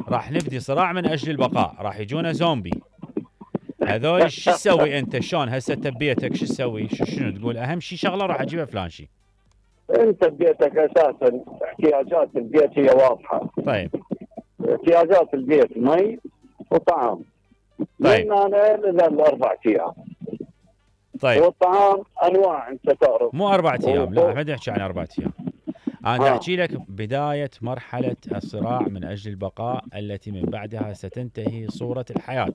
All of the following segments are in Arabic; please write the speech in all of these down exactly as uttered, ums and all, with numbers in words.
راح نبدي صراع من اجل البقاء، راح يجونا زومبي. هذول شو تسوي انت؟ شلون هسه ببيتك شو تسوي؟ شو شنو تقول اهم شيء شغله راح اجيبها فلان شيء؟ انت ببيتك اساسا احتياجات البيت هي واضحه. طيب احتياجات البيت مي وطعام. طيب من انا للاربع ايام. طيب والطعام انواع انت تعرف. مو اربع ايام، لا و- ما بدي احكي عن اربع ايام. انا ها. احكي لك بدايه مرحله الصراع من اجل البقاء التي من بعدها ستنتهي صوره الحياه.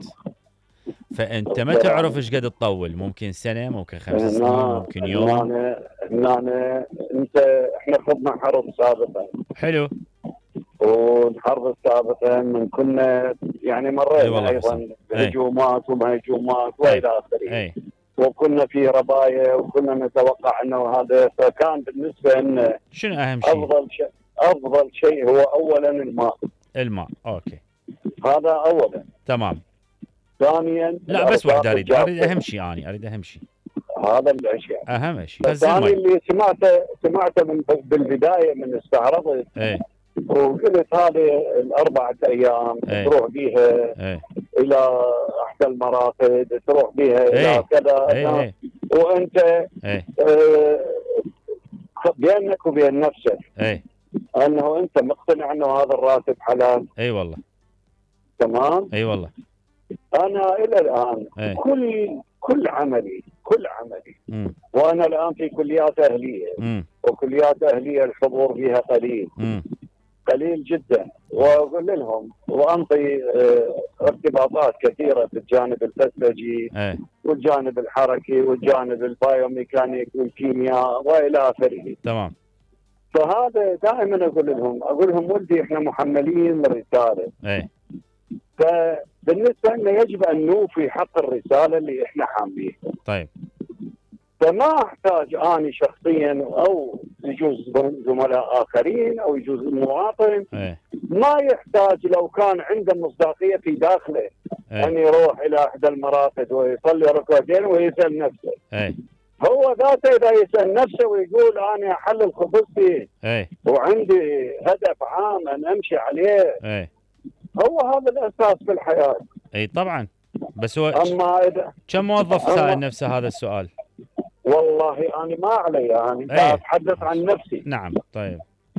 فانت ما تعرف ايش قد تطول، ممكن سنه، ممكن خمس سنين، هنا ممكن يوم. هنا هنا انت احنا خضنا حرب سابقا. حلو. والحرب السابقه من كنا يعني مرينا اي والله ايضا حسن. بهجومات ومهجومات أي. والى اخره. اي وكنا في ربايا وكنا نتوقع انه هذا. فكان بالنسبه لنا شنو اهم شيء؟ افضل شيء افضل شيء هو اولا الماء. الماء. اوكي هذا اولا. تمام. ثانيا لا بس الأرصاد واحد اريد الجافة. اريد اهم شيء، اني اريد اهم شيء. هذا الاشياء. اهم شيء الثاني المي. اللي سمعته سمعته من بالبدايه من استعرضت ايه وقلت هذه الاربعه ايام ايه تروح بيها ايه الى احدى المراقد، تروح بها ايه الى كذا. ايه ايه وانت ايه آه بينك وبين نفسك ايه انه انت مقتنع انه هذا الراتب حلال. اي والله. تمام. اي والله. انا الى الان ايه كل كل عملي كل عملي امم وانا الان في كليات اهليه. امم وكليات اهليه الحضور فيها قليل امم قليل جدا. واقول لهم وانطي اه ارتباطات كثيره في الجانب الفسيولوجي ايه والجانب الحركي والجانب البايوميكانيك والكيمياء والى اخره. تمام. فهذا دائما اقول لهم اقول لهم ولدي احنا محملين رساله. ايه فبالنسبه لنا يجب ان نوفي حق الرساله اللي احنا حاملينها. طيب فما احتاج اني شخصيا او يجوز زملاء اخرين او يجوز المواطن ايه ما يحتاج لو كان عنده مصداقيه في داخله ايه ان يروح الى احدى المراقد ويصلي ركعتين ويسال نفسه. ايه هو ذاته اذا يسال نفسه ويقول انا احلل خبزتي ايه وعندي هدف عام ان امشي عليه. ايه هو هذا الاساس في الحياه. اي طبعا. بس هو اما اذا كم موظف أما سائل نفسه هذا السؤال؟ والله انا ما علي انا ايه اتحدث عن نفسي. نعم. طيب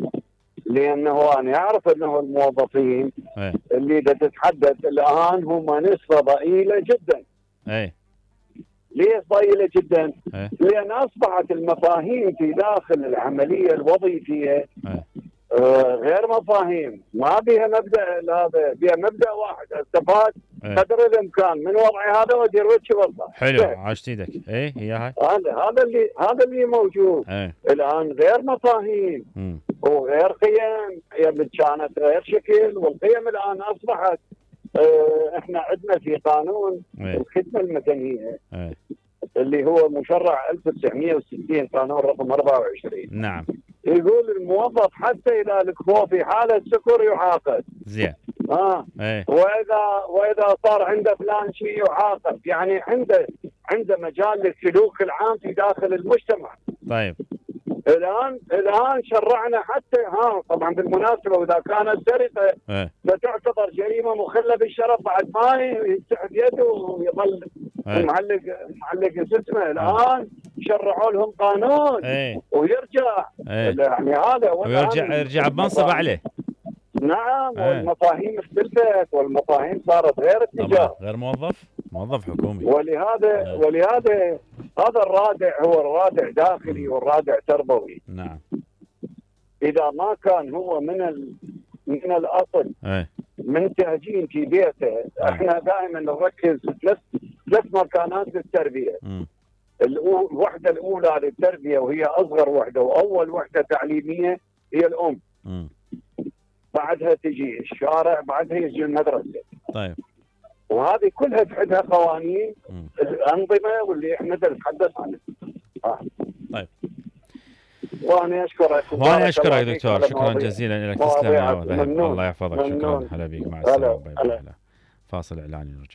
لانه انا اعرف انه الموظفين ايه اللي دا تتحدث الان هم نسبه ضئيله جدا. ايه ليش ضئيله جدا؟ ايه لان اصبحت المفاهيم في داخل العمليه الوظيفيه ايه آه غير مفاهيم، ما بها مبدا هذا، بها مبدا واحد استفاد ايه قدر الامكان من وضعي هذا وادير وجهي والله. حلو عاشت ايدك. ايه هي هاي. هذا هذا اللي هذا اللي موجود ايه الان. غير مفاهيم امم وغير قيم. هي كانت غير شكل والقيم الان اصبحت. اه احنا عندنا في قانون ايه الخدمه المدنيه ايه اللي هو مشرع ألف وتسعمئة وستين قانون رقم أربعة وعشرين نعم. يقول الموظف حتى اذا لقوه في حاله سكر يعاقب. زين. اه ايه واذا واذا صار عنده فلان شيء يعاقب. يعني عنده عنده مجال للسلوك العام في داخل المجتمع. طيب الان الان شرعنا حتى ها طبعا بالمناسبه واذا كانت سرقه ايه فتعتبر جريمه مخله بالشرف بعد ما يتسحب يده ويظل ايه معلق معلق اسمه. الان شرعوا لهم قانون ايه ويرجع ايه يعني هذا ويرجع يرجع بمنصب عليه. نعم. ايه. والمفاهيم اختلفت والمفاهيم صارت غير طبعا اتجاه. غير موظف، موظف حكومي. ولهذا ايه. ولهذا هذا الرادع هو الرادع داخلي والرادع تربوي. نعم. اذا ما كان هو من ال... من الاصل ايه منتهجين في بيته. احنا دائما نركز في ثلاث ثلاث مكانات للتربيه. امم الأو... الوحده الاولى للتربيه وهي اصغر وحده واول وحده تعليميه هي الام. امم بعدها تجي الشارع، بعدها يجي المدرسه. طيب. وهذه كلها عندها قوانين مم. الانظمه واللي احنا نتحدث عنها. آه. طيب. وانا اشكرك. وانا اشكرك دكتور، شكرا جزيلا لك. تسلم يا ذهب. الله يحفظك. شكرا. هلا بيك. مع السلامه. هلا. فاصل اعلاني نرجع.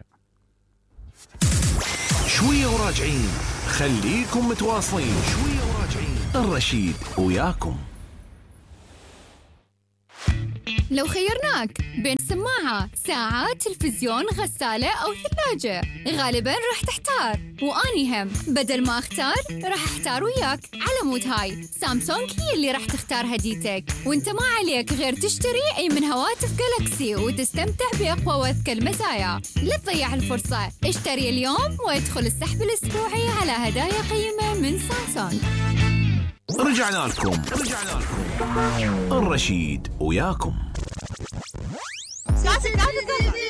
شويه وراجعين، خليكم متواصلين. شويه وراجعين، الرشيد وياكم. لو خيرناك بين سماعة، ساعة، تلفزيون، غسالة أو ثلاجة، غالباً راح تحتار، وأني هم بدل ما أختار راح أحتار وياك. على مود هاي سامسونج هي اللي راح تختار هديتك، وانت ما عليك غير تشتري أي من هواتف جالكسي وتستمتع بأقوى وأذكى المزايا. لا تضيع الفرصة، اشتري اليوم وادخل السحب الأسبوعي على هدايا قيمة من سامسونج. رجعنا لكم رجعنا لكم الرشيد وياكم.